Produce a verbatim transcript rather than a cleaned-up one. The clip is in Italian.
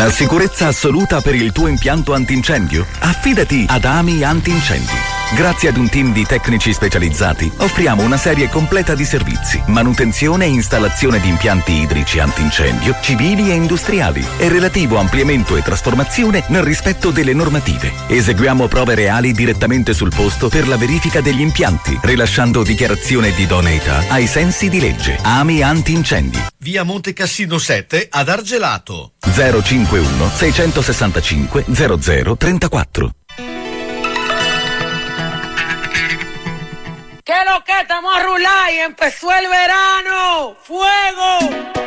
La sicurezza assoluta per il tuo impianto antincendio? Affidati ad Ami Antincendi. Grazie ad un team di tecnici specializzati offriamo una serie completa di servizi: manutenzione e installazione di impianti idrici antincendio, civili e industriali, e relativo ampliamento e trasformazione nel rispetto delle normative. Eseguiamo prove reali direttamente sul posto per la verifica degli impianti, rilasciando dichiarazione di idoneità ai sensi di legge. Ami Antincendi. Via Monte Cassino sette ad Argelato. zero cinquantuno seicentosessantacinque zero zero trentaquattro. ¿Qué lo que estamos a rular y empezó el verano? ¡Fuego!